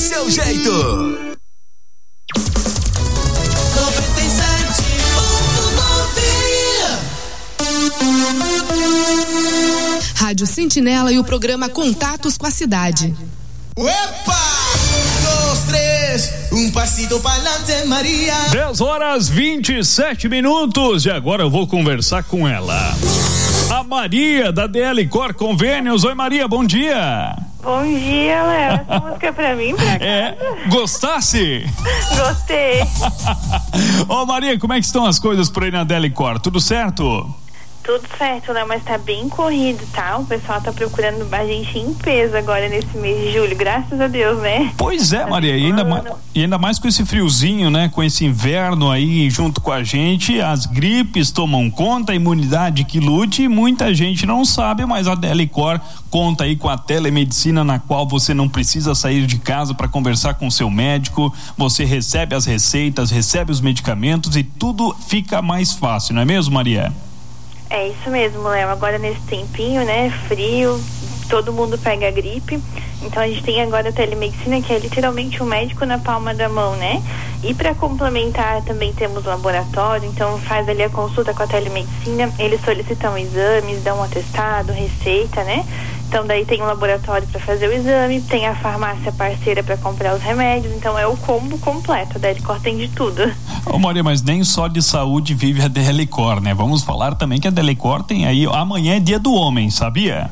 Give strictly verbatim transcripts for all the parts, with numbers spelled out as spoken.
seu jeito. noventa e sete ponto nove Rádio Sentinela e o programa Contatos com a Cidade. Opa! Dois, três, um passito pa'lante, Maria. dez horas vinte e sete minutos e agora eu vou conversar com ela. A Maria da D L Cor Convênios. Oi, Maria, bom dia. Bom dia, Léo. Essa música é pra mim, pra casa? É, gostasse? Gostei. Ô, Maria, como é que estão as coisas por aí na D L Cor? Tudo certo? Tudo certo, Léo, mas tá bem corrido, tá? O pessoal tá procurando a gente em peso agora nesse mês de julho, graças a Deus, né? Pois é, Maria, e ainda, mais, e ainda mais com esse friozinho, né? Com esse inverno aí junto com a gente, as gripes tomam conta, a imunidade que lute, e muita gente não sabe, mas a D L Cor conta aí com a telemedicina, na qual você não precisa sair de casa para conversar com o seu médico, você recebe as receitas, recebe os medicamentos e tudo fica mais fácil, não é mesmo, Maria? É isso mesmo, Léo. Agora nesse tempinho, né, frio, todo mundo pega gripe, então a gente tem agora a telemedicina, que é literalmente um médico na palma da mão, né? E para complementar também temos laboratório, então faz ali a consulta com a telemedicina, eles solicitam exames, dão um atestado, receita, né? Então daí tem um laboratório para fazer o exame, tem a farmácia parceira para comprar os remédios, então é o combo completo, a D L Cor tem de tudo. Ô, Maria, mas nem só de saúde vive a D L Cor, né? Vamos falar também que a D L Cor tem aí, amanhã é dia do homem, sabia?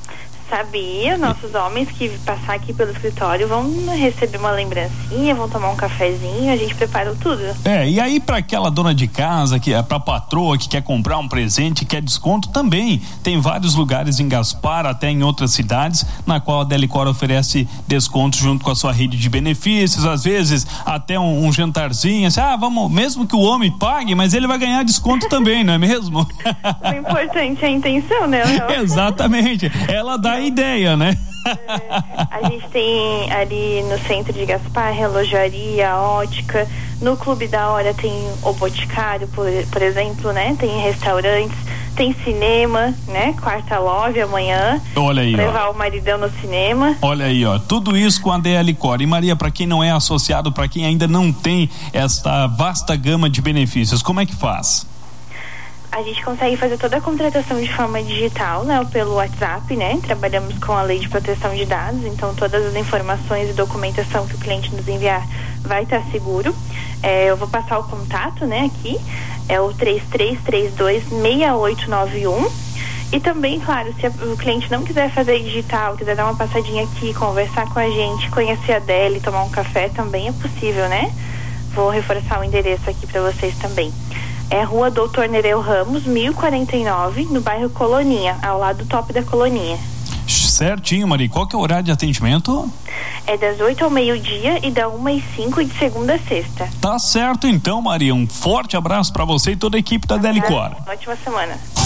Sabia, nossos homens que passar aqui pelo escritório vão receber uma lembrancinha, vão tomar um cafezinho, a gente preparou tudo. É, e aí pra aquela dona de casa, que é pra patroa que quer comprar um presente, quer desconto também, tem vários lugares em Gaspar, até em outras cidades, na qual a D L Cor oferece descontos junto com a sua rede de benefícios, às vezes até um, um jantarzinho, assim, ah, vamos, mesmo que o homem pague, mas ele vai ganhar desconto também, não é mesmo? O importante é a intenção, né? Exatamente, ela dá ideia, né? É, a gente tem ali no centro de Gaspar relojaria, ótica, no Clube da Hora tem o Boticário, por, por exemplo, né? Tem restaurantes, tem cinema, né? Quarta Love amanhã. Olha aí, levar ó. o maridão no cinema. Olha aí, ó. Tudo isso com a D L Cor. E Maria, para quem não é associado, para quem ainda não tem esta vasta gama de benefícios, como é que faz? A gente consegue fazer toda a contratação de forma digital, né, pelo WhatsApp, né? Trabalhamos com a lei de proteção de dados, então todas as informações e documentação que o cliente nos enviar vai estar seguro. É, eu vou passar o contato, né, aqui, é o três três três dois, seis oito nove um. E também, claro, se o cliente não quiser fazer digital, quiser dar uma passadinha aqui, conversar com a gente, conhecer a D L, tomar um café, também é possível, né? Vou reforçar o endereço aqui para vocês também. É Rua Doutor Nereu Ramos, mil e quarenta e nove, no bairro Coloninha, ao lado do Top da Coloninha. Certinho, Maria. Qual que é o horário de atendimento? É das oito ao meio-dia e da uma e cinco de segunda a sexta. Tá certo então, Maria. Um forte abraço para você e toda a equipe da D L Cor. Ótima semana.